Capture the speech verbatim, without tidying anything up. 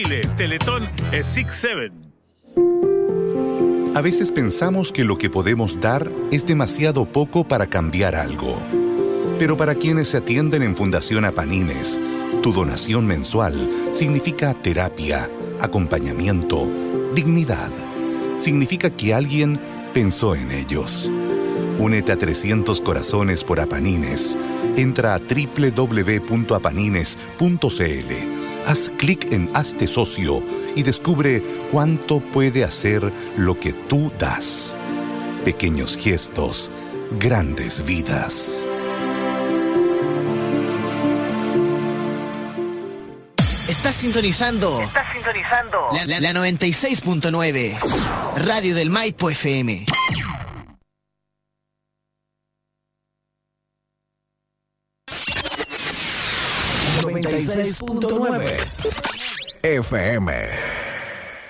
Chile, Teletón e Six Seven. A veces pensamos que lo que podemos dar es demasiado poco para cambiar algo. Pero para quienes se atienden en Fundación Apanines, tu donación mensual significa terapia, acompañamiento, dignidad. Significa que alguien pensó en ellos. Únete a trescientos Corazones por Apanines. Entra a doble u doble u doble u punto apanines punto c l. Haz clic en Hazte Socio y descubre cuánto puede hacer lo que tú das. Pequeños gestos, grandes vidas. Estás sintonizando. Estás sintonizando. La, la, la noventa y seis punto nueve. Radio del Maipo F M. noventa y seis punto nueve F M.